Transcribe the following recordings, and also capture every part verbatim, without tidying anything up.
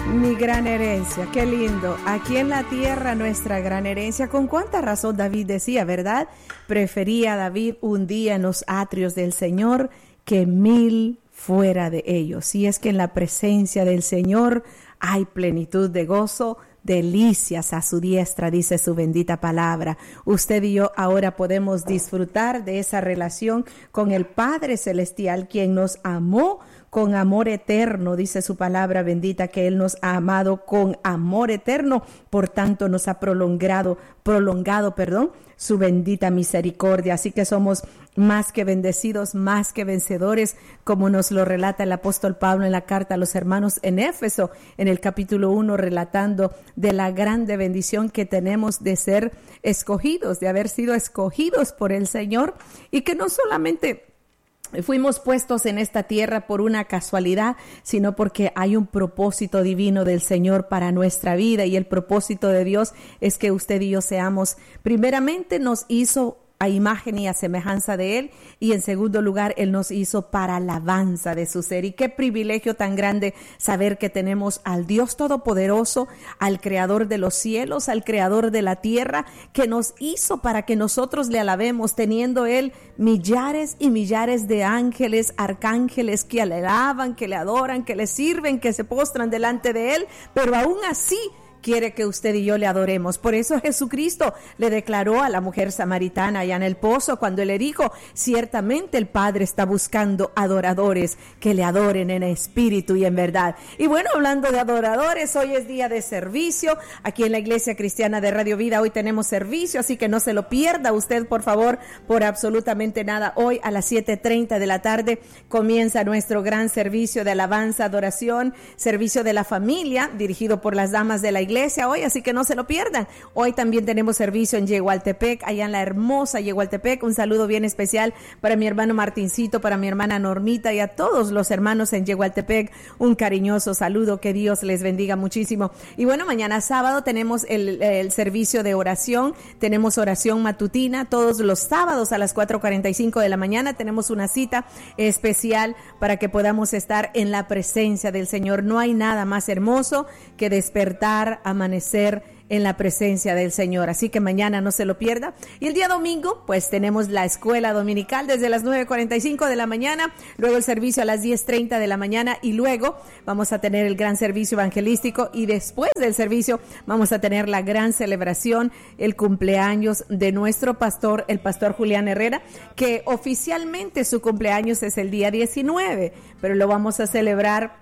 Mi gran herencia, qué lindo. Aquí en la tierra nuestra gran herencia. Con cuánta razón David decía, ¿verdad? Prefería David un día en los atrios del Señor que mil fuera de ellos. Y es que en la presencia del Señor hay plenitud de gozo, delicias a su diestra, dice su bendita palabra. Usted y yo ahora podemos disfrutar de esa relación con el Padre Celestial, quien nos amó con amor eterno, dice su palabra bendita, que Él nos ha amado con amor eterno, por tanto nos ha prolongado, prolongado, perdón, su bendita misericordia. Así que somos más que bendecidos, más que vencedores, como nos lo relata el apóstol Pablo en la carta a los hermanos en Éfeso, en el capítulo uno, relatando de la grande bendición que tenemos de ser escogidos, de haber sido escogidos por el Señor, y que no solamente fuimos puestos en esta tierra por una casualidad, sino porque hay un propósito divino del Señor para nuestra vida, y el propósito de Dios es que usted y yo seamos, primeramente nos hizo a imagen y a semejanza de Él, y en segundo lugar Él nos hizo para alabanza de su ser. Y qué privilegio tan grande saber que tenemos al Dios Todopoderoso, al Creador de los cielos, al Creador de la tierra, que nos hizo para que nosotros le alabemos, teniendo Él millares y millares de ángeles, arcángeles que le alaban, que le adoran, que le sirven, que se postran delante de Él, pero aún así quiere que usted y yo le adoremos. Por eso Jesucristo le declaró a la mujer samaritana allá en el pozo, cuando él le dijo, ciertamente el Padre está buscando adoradores que le adoren en espíritu y en verdad. Y bueno, hablando de adoradores, hoy es día de servicio. Aquí en la Iglesia Cristiana de Radio Vida hoy tenemos servicio, así que no se lo pierda usted, por favor, por absolutamente nada. Hoy a las siete treinta de la tarde comienza nuestro gran servicio de alabanza, adoración, servicio de la familia, dirigido por las damas de la Iglesia Iglesia hoy, así que no se lo pierdan. Hoy también tenemos servicio en Yegualtepec, allá en la hermosa Yegualtepec. Un saludo bien especial para mi hermano Martincito, para mi hermana Normita y a todos los hermanos en Yegualtepec. Un cariñoso saludo, que Dios les bendiga muchísimo. Y bueno, mañana sábado tenemos el, el servicio de oración, tenemos oración matutina todos los sábados a las cuatro cuarenta y cinco de la mañana. Tenemos una cita especial para que podamos estar en la presencia del Señor. No hay nada más hermoso que despertar, amanecer en la presencia del Señor, así que mañana no se lo pierda. Y el día domingo pues tenemos la escuela dominical desde las nueve cuarenta y cinco de la mañana, luego el servicio a las diez treinta de la mañana, y luego vamos a tener el gran servicio evangelístico, y después del servicio vamos a tener la gran celebración, el cumpleaños de nuestro pastor, el pastor Julián Herrera, que oficialmente su cumpleaños es el día diecinueve, pero lo vamos a celebrar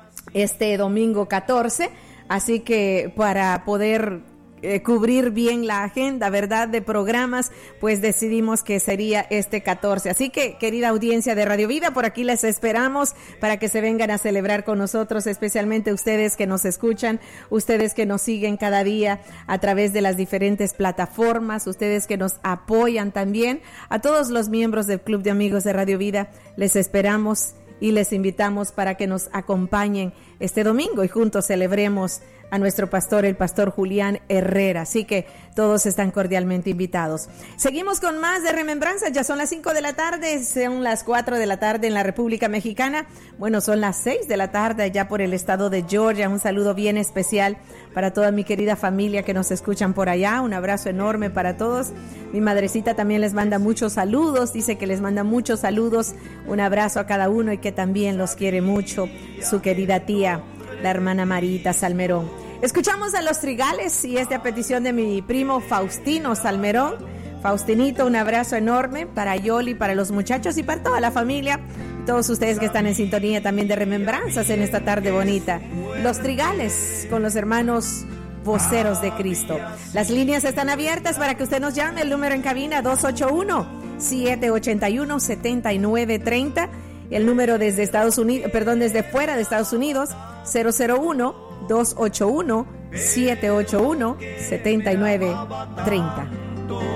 este domingo catorce. Así que para poder eh, cubrir bien la agenda, ¿verdad?, de programas, pues decidimos que sería este catorce. Así que, querida audiencia de Radio Vida, por aquí les esperamos para que se vengan a celebrar con nosotros, especialmente ustedes que nos escuchan, ustedes que nos siguen cada día a través de las diferentes plataformas, ustedes que nos apoyan también. A todos los miembros del Club de Amigos de Radio Vida, les esperamos y les invitamos para que nos acompañen este domingo y juntos celebremos a nuestro pastor, el pastor Julián Herrera. Así que todos están cordialmente invitados. Seguimos con más de remembranzas. Ya son las cinco de la tarde, son las cuatro de la tarde en la República Mexicana. Bueno, son las seis de la tarde allá por el estado de Georgia. Un saludo bien especial para toda mi querida familia que nos escuchan por allá. Un abrazo enorme para todos. Mi madrecita también les manda muchos saludos. Dice que les manda muchos saludos. Un abrazo a cada uno y que también los quiere mucho su querida tía, la hermana Marita Salmerón. Escuchamos a Los Trigales, y es de petición de mi primo Faustino Salmerón. Faustinito, un abrazo enorme para Yoli, para los muchachos y para toda la familia. Todos ustedes que están en sintonía también de remembranzas en esta tarde bonita. Los Trigales con los hermanos Voceros de Cristo. Las líneas están abiertas para que usted nos llame. El número en cabina dos ocho uno, siete ocho uno, siete nueve tres cero. El número desde Estados Unidos, perdón, desde fuera de Estados Unidos, cero cero uno, dos ocho uno, siete ocho uno, siete nueve tres cero.